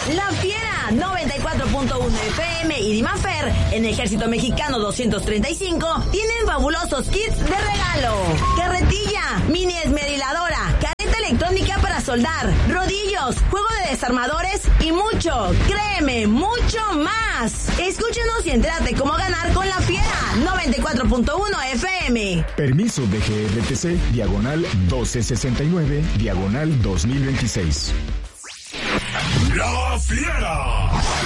La Fiera 94.1 FM y Dimafer en Ejército Mexicano 235 tienen fabulosos kits de regalo. Carretilla, mini esmeriladora, careta electrónica para soldar, rodillos, juego de desarmadores y mucho, créeme, mucho más. Escúchanos y entérate cómo ganar con La Fiera 94.1 FM. Permiso de GRTC, diagonal 1269, diagonal 2026. La Fiera.